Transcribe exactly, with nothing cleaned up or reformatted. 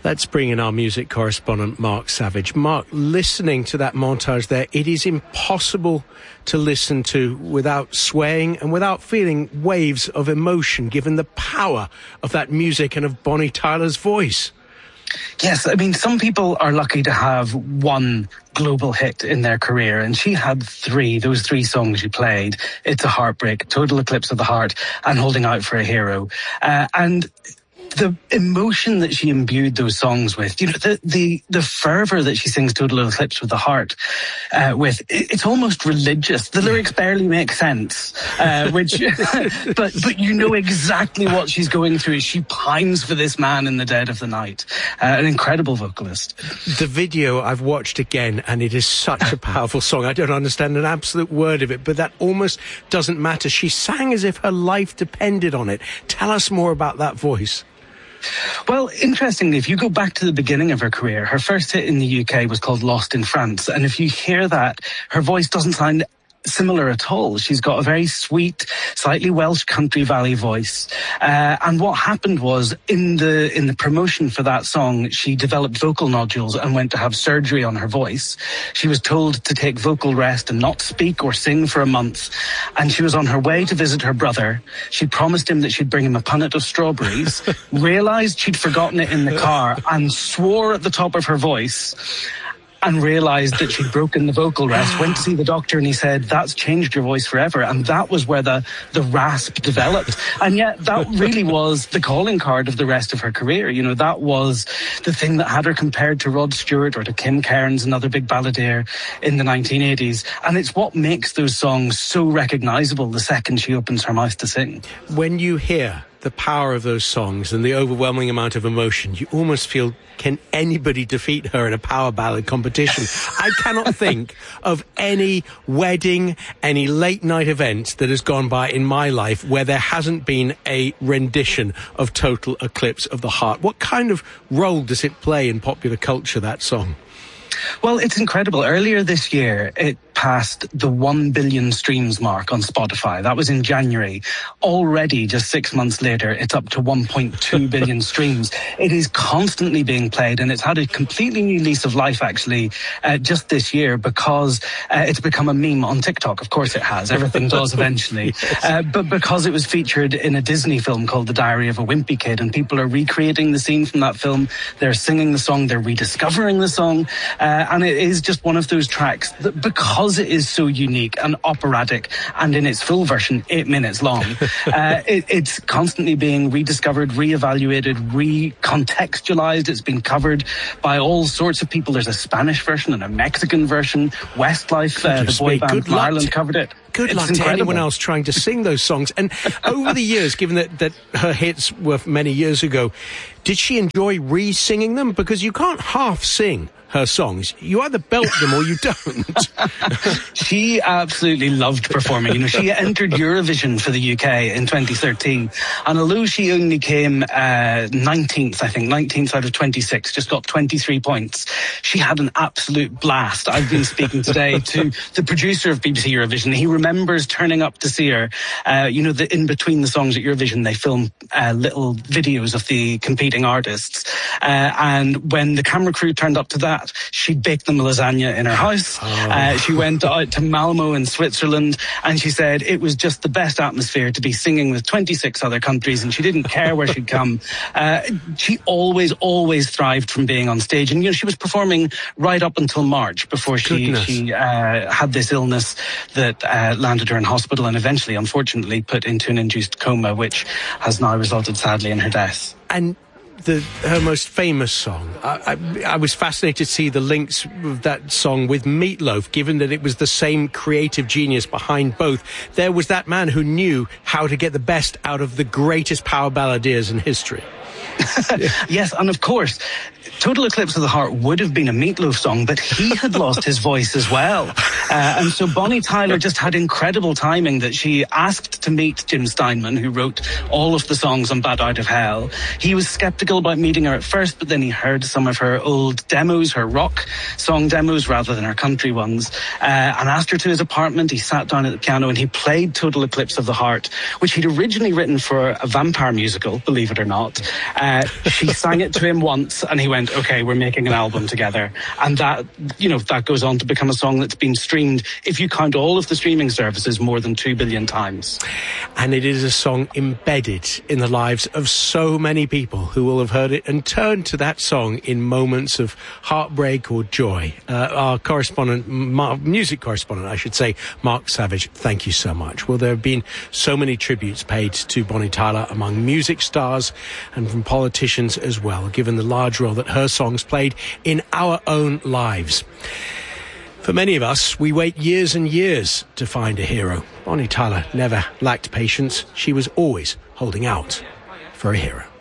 Let's bring in our music correspondent, Mark Savage. Mark, listening to that montage there, it is impossible to listen to without swaying and without feeling waves of emotion, given the power of that music and of Bonnie Tyler's voice. Yes, I mean, some people are lucky to have one global hit in their career, and she had three, those three songs she played, It's a Heartbreak, Total Eclipse of the Heart, and Holding Out for a Hero. Uh, and the emotion that she imbued those songs with, you know, the the, the fervour that she sings Total Eclipse of the Heart uh, with, it, it's almost religious. The lyrics barely make sense, uh, which, but but you know exactly what she's going through. She pines for this man in the dead of the night. Uh, an incredible vocalist. The video I've watched again, and it is such a powerful song. I don't understand an absolute word of it, but that almost doesn't matter. She sang as if her life depended on it. Tell us more about that voice. Well, interestingly, if you go back to the beginning of her career, her first hit in the U K was called Lost in France. And if you hear that, her voice doesn't sound similar at all. She's got a very sweet, slightly Welsh country valley voice. Uh, and what happened was, in the in the promotion for that song, she developed vocal nodules and went to have surgery on her voice. She was told to take vocal rest and not speak or sing for a month. And she was on her way to visit her brother. She promised him that she'd bring him a punnet of strawberries, realised she'd forgotten it in the car, and swore at the top of her voice, and realised that she'd broken the vocal rest, went to see the doctor, and he said, that's changed your voice forever. And that was where the, the rasp developed. And yet that really was the calling card of the rest of her career. You know, that was the thing that had her compared to Rod Stewart or to Kim Cairns, another big balladeer in the nineteen eighties. And it's what makes those songs so recognisable the second she opens her mouth to sing. When you hear the power of those songs and the overwhelming amount of emotion, you almost feel, can anybody defeat her in a power ballad competition? I cannot think of any wedding, any late night event that has gone by in my life where there hasn't been a rendition of Total Eclipse of the Heart. What kind of role does it play in popular culture, that song? Well, it's incredible. Earlier this year, it passed the one billion streams mark on Spotify. That was in January. Already, just six months later, it's up to one point two billion streams. It is constantly being played, and it's had a completely new lease of life, actually, uh, just this year, because uh, it's become a meme on TikTok. Of course it has. Everything does eventually. Yes. Uh, but because it was featured in a Disney film called The Diary of a Wimpy Kid, and people are recreating the scene from that film. They're singing the song. They're rediscovering the song. Uh, and it is just one of those tracks that, because it is so unique and operatic, and in its full version, eight minutes long, uh, it, it's constantly being rediscovered, reevaluated, recontextualized. It's been covered by all sorts of people. There's a Spanish version and a Mexican version. Westlife, uh, the boy band from Ireland, covered it. Good it's luck incredible. to anyone else trying to sing those songs. And over the years, given that, that her hits were many years ago, did she enjoy re-singing them? Because you can't half sing her songs. You either belt them or you don't. She absolutely loved performing. You know, she entered Eurovision for the U K in twenty thirteen, and although she only came uh, nineteenth, I think, nineteenth out of twenty-six, just got twenty-three points, she had an absolute blast. I've been speaking today to the producer of B B C Eurovision. He remembers turning up to see her. Uh, you know, the, in between the songs at Eurovision, they film uh, little videos of the competing artists. Uh, and when the camera crew turned up to that, she baked them lasagna in her house. Oh. Uh, she went out to Malmo in Switzerland, and she said it was just the best atmosphere to be singing with twenty-six other countries, and she didn't care where she'd come. Uh, she always, always thrived from being on stage. And, you know, she was performing right up until March before she, she uh, had this illness that uh, landed her in hospital and eventually, unfortunately, put into an induced coma, which has now resulted, sadly, in her death. And The, her most famous song. I, I, I was fascinated to see the links of that song with Meat Loaf, given that it was the same creative genius behind both. There was that man who knew how to get the best out of the greatest power balladeers in history. Yes, and of course, Total Eclipse of the Heart would have been a Meat Loaf song, but he had lost his voice as well. Uh, and so Bonnie Tyler just had incredible timing that she asked to meet Jim Steinman, who wrote all of the songs on Bat Out of Hell. He was skeptical about meeting her at first, but then he heard some of her old demos, her rock song demos rather than her country ones, uh, and asked her to his apartment. He sat down at the piano and he played Total Eclipse of the Heart, which he'd originally written for a vampire musical, believe it or not. Uh, Uh, she sang it to him once and he went, okay, we're making an album together. And that, you know, that goes on to become a song that's been streamed, if you count all of the streaming services, more than two billion times. And it is a song embedded in the lives of so many people who will have heard it and turned to that song in moments of heartbreak or joy. Uh, our correspondent, Mar- music correspondent, I should say, Mark Savage, thank you so much. Well, there have been so many tributes paid to Bonnie Tyler among music stars and from politicians as well, given the large role that her songs played in our own lives. For many of us, we wait years and years to find a hero. Bonnie Tyler never lacked patience. She was always holding out for a hero.